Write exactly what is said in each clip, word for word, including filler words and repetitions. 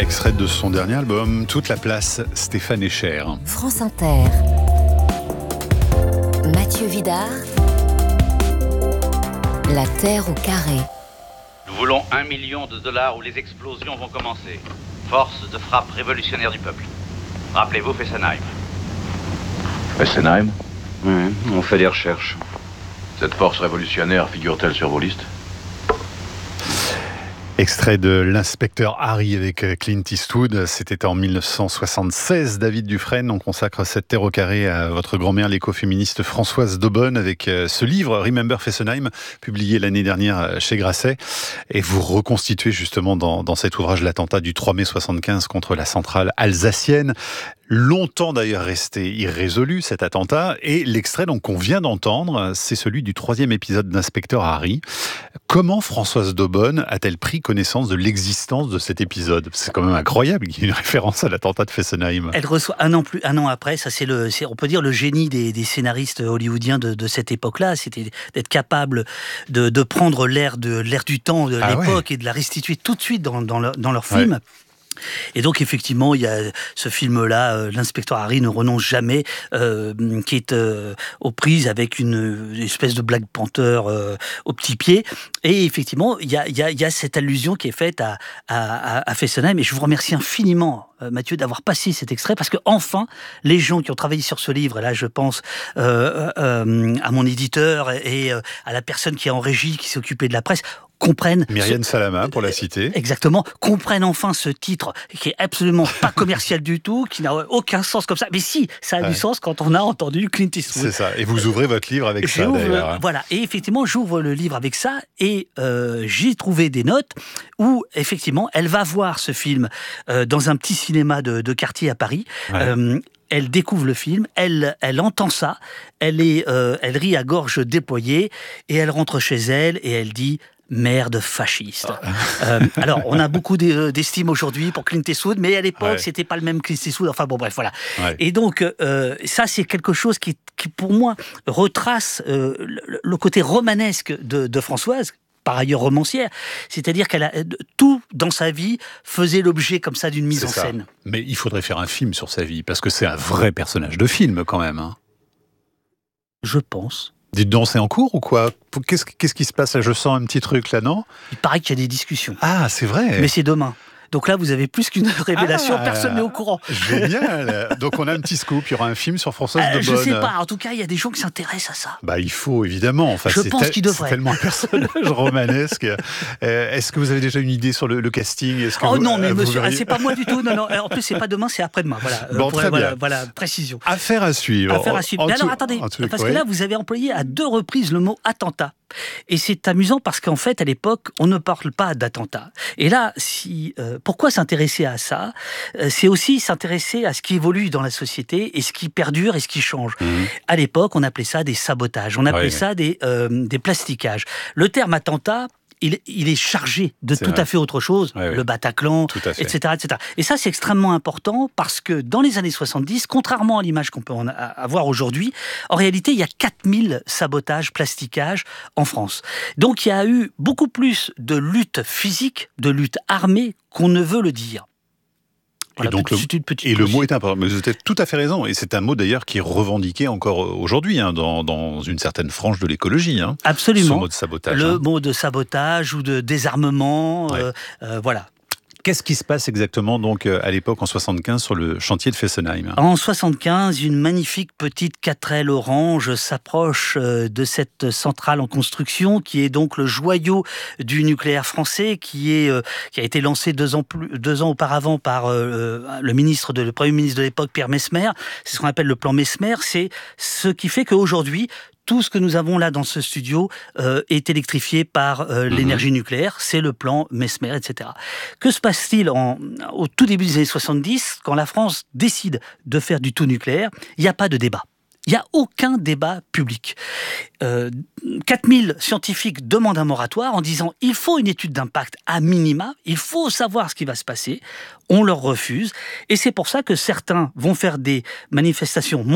Extrait de son dernier album, Toute la place, Stéphane Echer. France Inter. Mathieu Vidard. La Terre au carré. Nous voulons un million de dollars où les explosions vont commencer. Force de frappe révolutionnaire du peuple. Rappelez-vous Fessenheim. Fessenheim ? Oui, on fait des recherches. Cette force révolutionnaire figure-t-elle sur vos listes ? Extrait de l'inspecteur Harry avec Clint Eastwood. C'était en mille neuf cent soixante-seize. David Dufresne, on consacre cette terre au carré à votre grand-mère, l'écoféministe Françoise Daubonne, avec ce livre Remember Fessenheim, publié l'année dernière chez Grasset. Et vous reconstituez justement dans, dans cet ouvrage l'attentat du trois mai soixante-quinze contre la centrale alsacienne. Longtemps d'ailleurs resté irrésolu cet attentat, et l'extrait donc qu'on vient d'entendre, c'est celui du troisième épisode d'Inspecteur Harry. Comment Françoise Daubonne a-t-elle pris connaissance de l'existence de cet épisode ? C'est quand même incroyable qu'il y ait une référence à l'attentat de Fessenheim. Elle reçoit un an plus, un an après. Ça, c'est le, c'est, on peut dire le génie des, des scénaristes hollywoodiens de, de cette époque-là. C'était d'être capable de, de prendre l'air de l'air du temps de Ah l'époque ouais. et de la restituer tout de suite dans, dans, leur, dans leur film. Ouais. Et donc effectivement, il y a ce film-là, euh, l'inspecteur Harry ne renonce jamais, euh, qui est euh, aux prises avec une, une espèce de Black Panther euh, au petit pied. Et effectivement, il y a, il y a, il y a cette allusion qui est faite à, à, à Fessenheim. Et je vous remercie infiniment, euh, Mathieu, d'avoir passé cet extrait, parce que enfin, les gens qui ont travaillé sur ce livre, et là je pense euh, euh, à mon éditeur et euh, à la personne qui est en régie, qui s'est occupée de la presse, comprennent... Myriam ce... Salama, pour la citer. Exactement, comprennent enfin ce titre qui est absolument pas commercial du tout, qui n'a aucun sens comme ça. Mais si, ça a ouais. du sens quand on a entendu Clint Eastwood. C'est ça, et vous ouvrez votre livre avec ça d'ailleurs. Voilà, et effectivement, j'ouvre le livre avec ça, et euh, j'ai trouvé des notes où, effectivement, elle va voir ce film euh, dans un petit cinéma de, de quartier à Paris. Ouais. Euh, Elle découvre le film, elle, elle entend ça, elle, est, euh, elle rit à gorge déployée, et elle rentre chez elle et elle dit « merde fasciste oh. ». euh, Alors, on a beaucoup d'estime aujourd'hui pour Clint Eastwood, mais à l'époque, ouais. c'était pas le même Clint Eastwood. Enfin bon, bref, voilà. Ouais. Et donc, euh, ça, c'est quelque chose qui, qui pour moi, retrace euh, le, le côté romanesque de, de Françoise, par ailleurs romancière, c'est-à-dire qu'elle a tout dans sa vie faisait l'objet comme ça d'une mise c'est en ça. scène. Mais il faudrait faire un film sur sa vie, parce que c'est un vrai personnage de film quand même. Hein. Je pense. Dites donc, c'est en cours ou quoi ? Qu'est-ce, qu'est-ce qui se passe là ? Je sens un petit truc là, non ? Il paraît qu'il y a des discussions. Ah, c'est vrai. Mais c'est demain. Donc là, vous avez plus qu'une révélation, ah, personne n'est au courant. Génial. Donc on a un petit scoop, il y aura un film sur Françoise euh, Daubonne. Je sais pas, en tout cas, il y a des gens qui s'intéressent à ça. Bah, il faut, évidemment. Enfin, je c'est pense te- qu'il devrait. C'est tellement un personnage romanesque. Euh, est-ce que vous avez déjà une idée sur le, le casting ? Est-ce que Oh vous, non, mais euh, monsieur, verriez... ah, c'est pas moi du tout. Non, non. En plus, c'est pas demain, c'est après-demain. Voilà, bon, pour, très voilà, bien. voilà, précision. Affaire à suivre. Affaire à suivre. En, mais en alors, tout, attendez, tout, parce oui. que là, vous avez employé à deux reprises le mot attentat. Et c'est amusant parce qu'en fait, à l'époque, on ne parle pas d'attentat. Et là, si, euh, pourquoi s'intéresser à ça ? euh, C'est aussi s'intéresser à ce qui évolue dans la société et ce qui perdure et ce qui change. Mmh. À l'époque, on appelait ça des sabotages, on appelait ouais, ça ouais. Des, euh, des plastiquages. Le terme attentat, Il, il est chargé de c'est tout vrai. À fait autre chose, ouais, ouais. le Bataclan, et cetera, et cetera. Et ça, c'est extrêmement important parce que dans les années soixante-dix, contrairement à l'image qu'on peut en avoir aujourd'hui, en réalité, il y a quatre mille sabotages, plastiquages en France. Donc, il y a eu beaucoup plus de lutte physique, de lutte armée qu'on ne veut le dire. Voilà, et donc le, petite, petite et le mot est important. Mais vous avez tout à fait raison. Et c'est un mot d'ailleurs qui est revendiqué encore aujourd'hui hein, dans, dans une certaine frange de l'écologie. Hein, absolument. Ce mot de sabotage. Le hein. mot de sabotage ou de désarmement. Ouais. Euh, euh, voilà. Qu'est-ce qui se passe exactement donc à l'époque en soixante-quinze sur le chantier de Fessenheim ? En soixante-quinze, une magnifique petite quatre ailes orange s'approche de cette centrale en construction qui est donc le joyau du nucléaire français qui est qui a été lancé deux ans plus deux ans auparavant par le ministre de le premier ministre de l'époque Pierre Messmer. C'est ce qu'on appelle le plan Messmer. C'est ce qui fait qu'aujourd'hui tout ce que nous avons là dans ce studio euh, est électrifié par euh, mmh. l'énergie nucléaire. C'est le plan Messmer, et cetera. Que se passe-t-il en, au tout début des années soixante-dix, quand la France décide de faire du tout nucléaire ? Il n'y a pas de débat. Il n'y a aucun débat public. Euh, quatre mille scientifiques demandent un moratoire en disant « il faut une étude d'impact à minima, il faut savoir ce qui va se passer ». On leur refuse. Et c'est pour ça que certains vont faire des manifestations monstres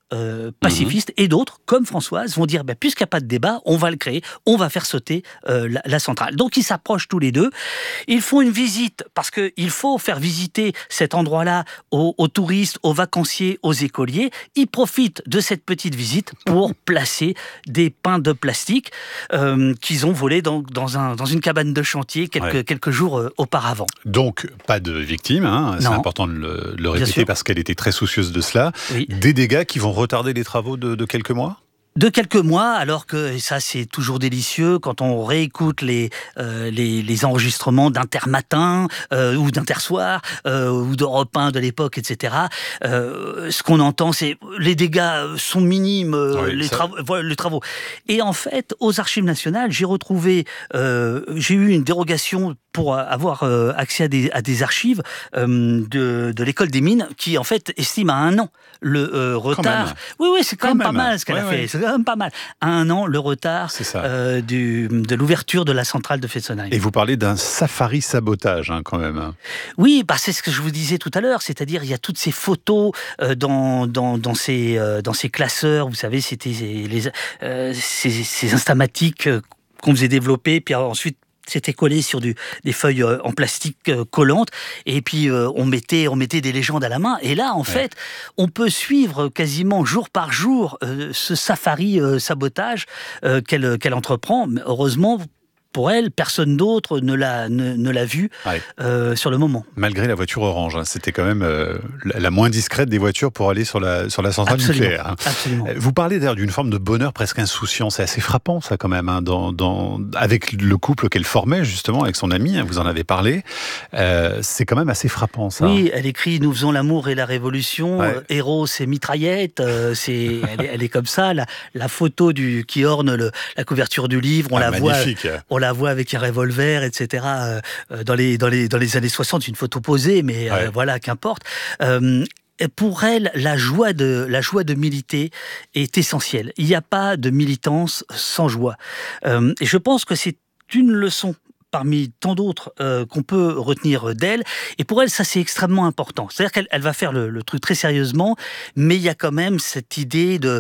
euh, pacifistes, mmh. et d'autres, comme Françoise, vont dire, bah, puisqu'il n'y a pas de débat, on va le créer, on va faire sauter euh, la, la centrale. Donc ils s'approchent tous les deux, ils font une visite, parce qu'il faut faire visiter cet endroit-là aux, aux touristes, aux vacanciers, aux écoliers. Ils profitent de cette petite visite pour placer des pains de plastique euh, qu'ils ont volés dans, dans, un, dans une cabane de chantier quelques, ouais. quelques jours euh, auparavant. Donc, pas de victimes, hein, c'est important de le, le répéter parce qu'elle était très soucieuse de cela. Oui. Des dégâts qui vont retarder les travaux de, de quelques mois ? De quelques mois, alors que, et ça c'est toujours délicieux, quand on réécoute les, euh, les, les enregistrements d'Intermatin, euh, ou d'Intersoir, euh, ou d'Europe un de l'époque, et cetera, euh, ce qu'on entend, c'est les dégâts sont minimes, oui, les, ça... travaux, voilà, les travaux. Et en fait, aux Archives nationales, j'ai retrouvé, euh, j'ai eu une dérogation pour avoir euh, accès à des, à des archives euh, de, de l'école des mines, qui en fait estime à un an le euh, retard. Oui, oui, c'est quand, quand même, même pas mal ce qu'elle ouais, a fait. Ouais. C'est quand même pas mal. À un an, le retard euh, du, de l'ouverture de la centrale de Fessenheim. Et vous parlez d'un safari sabotage, hein, quand même. Oui, bah, c'est ce que je vous disais tout à l'heure. C'est-à-dire, il y a toutes ces photos euh, dans, dans, dans, ces, euh, dans ces classeurs. Vous savez, c'était les, euh, ces, ces instamatiques euh, qu'on faisait développer, puis ensuite c'était collé sur du, des feuilles euh, en plastique euh, collantes, et puis euh, on, mettait, on mettait des légendes à la main, et là en ouais. fait on peut suivre quasiment jour par jour euh, ce safari euh, sabotage euh, qu'elle, qu'elle entreprend. Mais heureusement pour elle, personne d'autre ne l'a, ne, ne l'a vu ouais. euh, sur le moment. Malgré la voiture orange, hein, c'était quand même euh, la, la moins discrète des voitures pour aller sur la, sur la centrale absolument, nucléaire. Hein. Absolument. Vous parlez d'ailleurs d'une forme de bonheur presque insouciant, c'est assez frappant ça quand même, hein, dans, dans, avec le couple qu'elle formait justement avec son ami, hein, vous en avez parlé, euh, c'est quand même assez frappant ça. Oui, elle écrit « Nous faisons l'amour et la révolution ouais. », héros c'est mitraillette, euh, c'est, elle, est, elle est comme ça, la, la photo du, qui orne le, la couverture du livre, on ah, la magnifique. voit... On la voit avec un revolver, et cetera. Euh, dans, les, dans, les, dans les années soixante, une photo posée, mais ouais. euh, voilà, qu'importe. Euh, pour elle, la joie, de, la joie de militer est essentielle. Il n'y a pas de militance sans joie. Euh, et je pense que c'est une leçon parmi tant d'autres euh, qu'on peut retenir d'elle. Et pour elle, ça, c'est extrêmement important. C'est-à-dire qu'elle elle va faire le, le truc très sérieusement, mais il y a quand même cette idée de,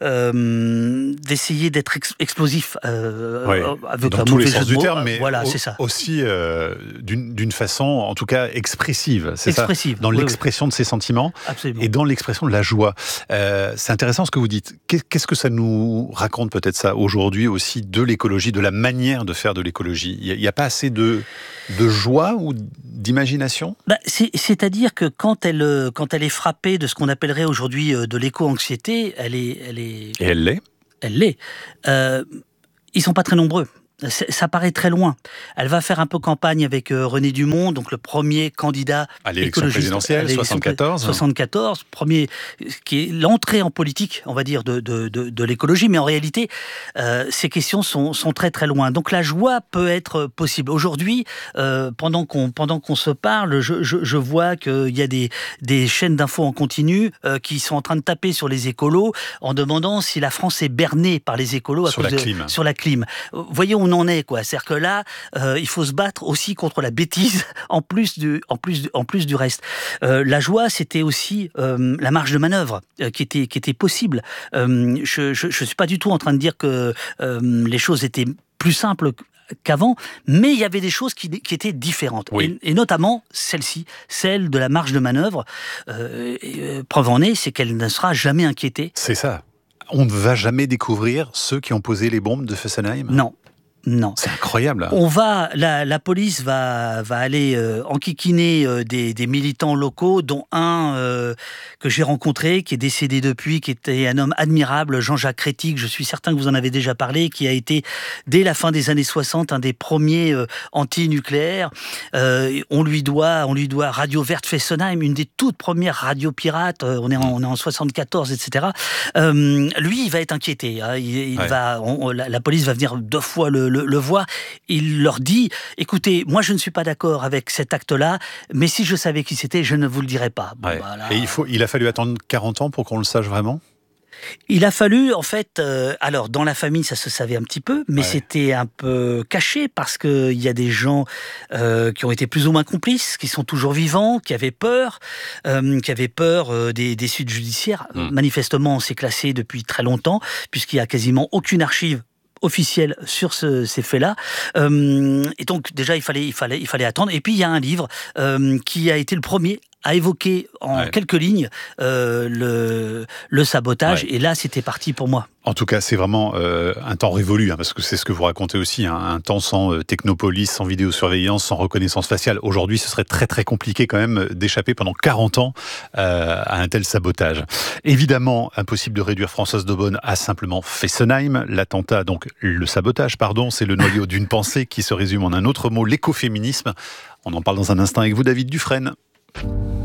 euh, d'essayer d'être ex- explosif. Euh, oui, avec dans tous les sens du terme, mais voilà, au, c'est ça. aussi euh, d'une, d'une façon, en tout cas, expressive. C'est expressive, ça, dans oui, l'expression oui. de ses sentiments Absolument. Et dans l'expression de la joie. Euh, c'est intéressant ce que vous dites. Qu'est-ce que ça nous raconte peut-être ça aujourd'hui aussi de l'écologie, de la manière de faire de l'écologie ? Il n'y a pas assez de, de joie ou d'imagination ? bah, c'est, C'est-à-dire que quand elle, quand elle est frappée de ce qu'on appellerait aujourd'hui de l'éco-anxiété, elle est... Elle est Et elle l'est ? Elle l'est. Euh, ils ne sont pas très nombreux. Ça paraît très loin. Elle va faire un peu campagne avec euh, René Dumont, donc le premier candidat à l'élection présidentielle, soixante-quatorze. soixante-quatorze, premier, qui est l'entrée en politique, on va dire, de, de, de, de l'écologie. Mais en réalité, euh, ces questions sont, sont très très loin. Donc la joie peut être possible. Aujourd'hui, euh, pendant qu'on pendant qu'on se parle, je, je, je vois qu'il y a des, des chaînes d'infos en continu euh, qui sont en train de taper sur les écolos en demandant si la France est bernée par les écolos à sur cause la de, clim. Sur la clim. Voyons, on en est, quoi. C'est-à-dire que là, euh, il faut se battre aussi contre la bêtise, en plus du, en plus du, en plus du reste. Euh, la joie, c'était aussi euh, la marge de manœuvre euh, qui était, qui était possible. Euh, je, je, je suis pas du tout en train de dire que euh, les choses étaient plus simples qu'avant, mais il y avait des choses qui, qui étaient différentes. Oui. Et, et notamment celle-ci, celle de la marge de manœuvre. Euh, et, euh, preuve en est, c'est qu'elle ne sera jamais inquiétée. C'est ça. On ne va jamais découvrir ceux qui ont posé les bombes de Fessenheim ? Non. Non. C'est incroyable. On va, la, la police va, va aller euh, enquiquiner euh, des, des militants locaux, dont un euh, que j'ai rencontré, qui est décédé depuis, qui était un homme admirable, Jean-Jacques Crétic, je suis certain que vous en avez déjà parlé, qui a été, dès la fin des années soixante, un des premiers euh, anti-nucléaires. Euh, on lui doit, on lui doit Radio Verte Fessenheim, une des toutes premières radios pirates, euh, on est en, on est en soixante-quatorze, et cetera. Euh, lui, il va être inquiété. Hein, il, il ouais. va, on, la, la police va venir deux fois le Le, le voir, il leur dit « Écoutez, moi je ne suis pas d'accord avec cet acte-là, mais si je savais qui c'était, je ne vous le dirais pas. » ouais. Voilà. Et il, faut, il a fallu attendre quarante ans pour qu'on le sache vraiment ? Il a fallu, en fait, euh, alors dans la famille, ça se savait un petit peu, mais ouais. c'était un peu caché parce qu'il y a des gens euh, qui ont été plus ou moins complices, qui sont toujours vivants, qui avaient peur, euh, qui avaient peur euh, des, des suites judiciaires. Mmh. Manifestement, c'est classé depuis très longtemps, puisqu'il n'y a quasiment aucune archive officielle sur ce, ces faits-là. Euh, et donc, déjà, il fallait, il, fallait, il fallait attendre. Et puis, il y a un livre euh, qui a été le premier à évoquer en ouais. quelques lignes euh, le, le sabotage. Ouais. Et là, c'était parti pour moi. En tout cas, c'est vraiment euh, un temps révolu, hein, parce que c'est ce que vous racontez aussi, hein, un temps sans euh, technopolis, sans vidéosurveillance, sans reconnaissance faciale. Aujourd'hui, ce serait très très compliqué quand même d'échapper pendant quarante ans euh, à un tel sabotage. Évidemment, impossible de réduire Françoise Daubonne à simplement Fessenheim. L'attentat, donc le sabotage, pardon, c'est le noyau d'une pensée qui se résume en un autre mot, l'écoféminisme. On en parle dans un instant avec vous, David Dufresne.